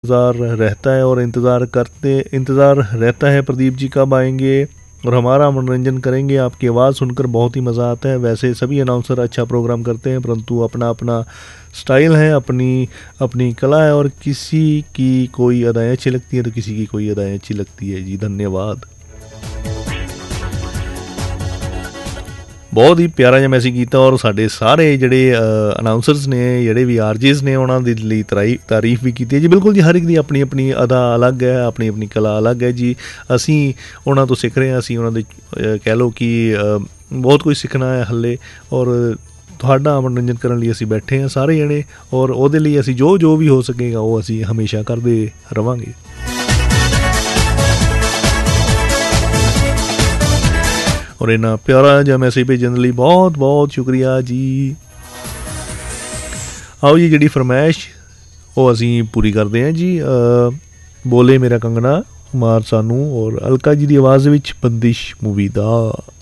इंतज़ार रहता है और इंतज़ार रहता है प्रदीप जी कब आएंगे और हमारा मनोरंजन करेंगे। आपकी आवाज़ सुनकर बहुत ही मज़ा आता है। वैसे सभी अनाउंसर अच्छा प्रोग्राम करते हैं, परंतु अपना अपना स्टाइल है, अपनी अपनी कला है, और किसी की कोई अदाएँ अच्छी लगती हैं तो किसी की कोई अदाएँ अच्छी लगती है। जी धन्यवाद। बहुत ही ਪਿਆਰਾ ਜਿਹਾ ਮੈਸੇਜ ਕੀਤਾ ਔਰ ਸਾਡੇ ਸਾਰੇ ਜਿਹੜੇ ਅਨਾਊਂਸਰਸ ਨੇ, ਜਿਹੜੇ ਵੀ ਆਰਜੇਸ ਨੇ, ਉਹਨਾਂ ਦੇ ਲਈ ਤਾਰੀਫ ਵੀ ਕੀਤੀ ਹੈ ਜੀ। ਬਿਲਕੁਲ ਜੀ, ਹਰ ਇੱਕ ਦੀ ਆਪਣੀ ਆਪਣੀ ਅਦਾ ਅਲੱਗ ਹੈ, ਆਪਣੀ ਆਪਣੀ ਕਲਾ ਅਲੱਗ ਹੈ ਜੀ। ਅਸੀਂ ਉਹਨਾਂ ਤੋਂ ਸਿੱਖ ਰਹੇ ਹਾਂ, ਅਸੀਂ ਉਹਨਾਂ ਦੇ ਕਹਿ ਲਓ ਕਿ ਬਹੁਤ ਕੁਝ ਸਿੱਖਣਾ ਹੈ ਹਾਲੇ, ਔਰ ਤੁਹਾਡਾ ਮਨੋਰੰਜਨ ਕਰਨ ਲਈ ਅਸੀਂ ਬੈਠੇ ਹਾਂ ਸਾਰੇ ਜਣੇ, ਔਰ ਉਹਦੇ ਲਈ ਅਸੀਂ ਜੋ ਵੀ ਹੋ ਸਕੇਗਾ ਉਹ ਅਸੀਂ ਹਮੇਸ਼ਾ ਕਰਦੇ ਰਵਾਂਗੇ। ਔਰ ਇੰਨਾ ਪਿਆਰਾ ਜਿਹਾ ਮੈਸੇਜ ਭੇਜਣ ਲਈ ਬਹੁਤ ਬਹੁਤ ਸ਼ੁਕਰੀਆ ਜੀ। ਆਓ ਜੀ, ਜਿਹੜੀ ਫਰਮਾਇਸ਼ ਉਹ ਅਸੀਂ ਪੂਰੀ ਕਰਦੇ ਹਾਂ ਜੀ। ਬੋਲੇ ਮੇਰਾ ਕੰਗਣਾ ਕੁਮਾਰ ਸਾਨੂ ਔਰ ਅਲਕਾ ਜੀ ਦੀ ਆਵਾਜ਼ ਵਿੱਚ ਬੰਦਿਸ਼ ਮੂਵੀ ਦਾ।